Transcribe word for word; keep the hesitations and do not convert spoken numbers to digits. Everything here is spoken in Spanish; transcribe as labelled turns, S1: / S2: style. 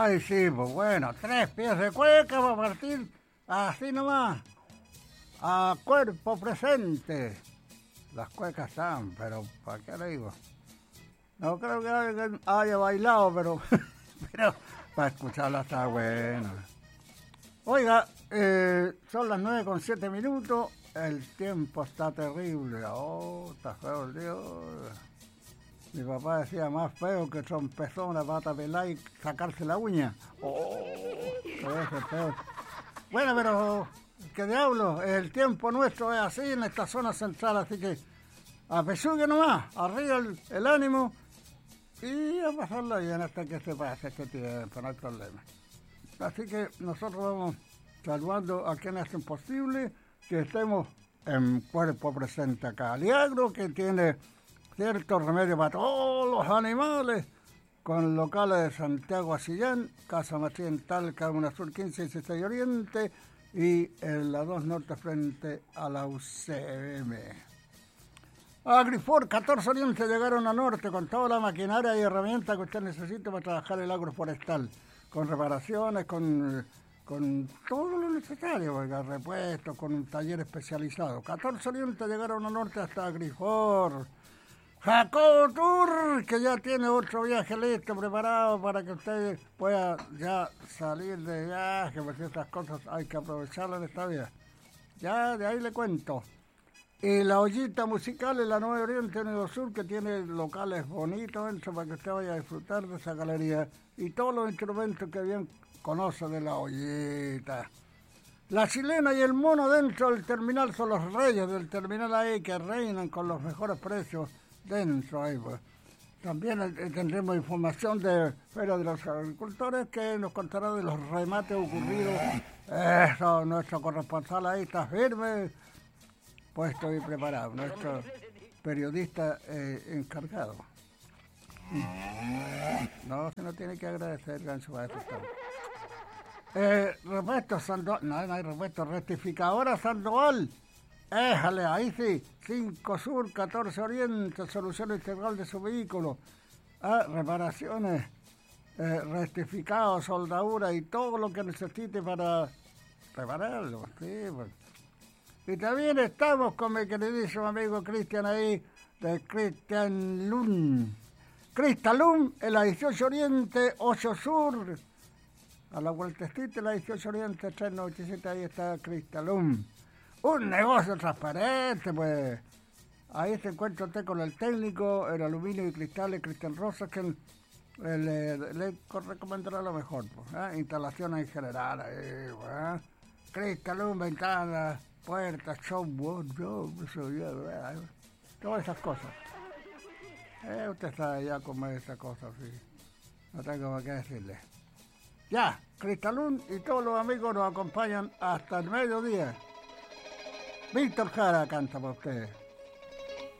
S1: Ay, sí, pues bueno, tres pies de cueca va a partir así nomás, a cuerpo presente. Las cuecas están, pero ¿para qué le digo? No creo que alguien haya bailado, pero, pero para escucharla está bueno. Oiga, eh, son las nueve con siete minutos, el tiempo está terrible. Oh, está feo el día. Mi papá decía, más feo que trompezón, una pata pelada y sacarse la uña. Oh, qué feo. Bueno, pero, ¿qué diablo? El tiempo nuestro es así en esta zona central, así que a pechugue nomás, arriba el, el ánimo y a pasarlo bien hasta que se pase este tiempo, no hay problema. Así que nosotros vamos saludando a quienes hacen posible que estemos en cuerpo presente acá. Aliagro, que tiene cierto remedio para todos los animales, con locales de Santiago a Sillán, Casa Matriz en Talca, una Sur quince y dieciséis Oriente, y en la dos Norte frente a la U C M. Agrifor, catorce Oriente llegaron a Norte con toda la maquinaria y herramientas que usted necesita para trabajar el agroforestal, con reparaciones, con, con todo lo necesario, oiga, repuestos, con un taller especializado. catorce Oriente llegaron a Norte hasta Agrifor. Jacobo Tour, que ya tiene otro viaje listo, preparado para que usted pueda ya salir de viaje, porque estas cosas hay que aprovecharlas en esta vida. Ya de ahí le cuento. Y la ollita musical en la Nueva Oriente Unido Sur, que tiene locales bonitos dentro para que usted vaya a disfrutar de esa galería y todos los instrumentos que bien conoce de la ollita. La chilena y el mono dentro del terminal son los reyes del terminal ahí, que reinan con los mejores precios dentro ahí, pues. También eh, tendremos información de Feria de los Agricultores, que nos contará de los remates ocurridos. Eso, nuestro corresponsal ahí está firme, puesto y preparado, nuestro periodista eh, encargado. No, se nos tiene que agradecer, Ganso, para eso estamos. Eh, repuesto Sandoval, no, no hay repuesto, rectificadora Sandoval. Éjale, ahí sí, cinco Sur, catorce Oriente, solución integral de su vehículo. Ah, reparaciones, eh, rectificados, soldadura y todo lo que necesite para repararlo. Sí, pues. Y también estamos con mi queridísimo amigo Cristian ahí, de Cristian Lund. Cristian Lund, en la dieciocho Oriente, ocho Sur. A la vueltecita, la dieciocho Oriente, tres noventa y siete, ahí está Cristian Lund. Un negocio transparente, pues. Ahí se encuentra usted con el técnico, el aluminio y cristales, Cristian Rosas, que le, le, le recomendará lo mejor, pues. ¿eh? Instalaciones en general, ahí, pues. Cristian Lund, ventanas, puertas, show, todas esas cosas. Eh, usted sabe ya cómo es esa cosa, sí. No tengo más que decirle. Ya, Cristian Lund y todos los amigos nos acompañan hasta el mediodía. Víctor Jara canta para ustedes.